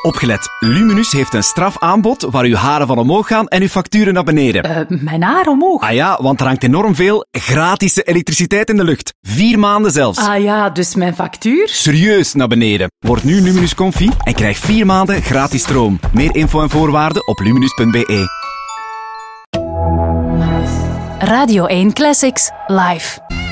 Opgelet, Luminus heeft een strafaanbod waar uw haren van omhoog gaan en uw facturen naar beneden. Mijn haar omhoog? Ah ja, want er hangt enorm veel gratis elektriciteit in de lucht. 4 maanden zelfs. Ah ja, dus mijn factuur? Serieus naar beneden. Word nu Luminus Comfy en krijg 4 maanden gratis stroom. Meer info en voorwaarden op luminus.be. Radio 1 Classics Live.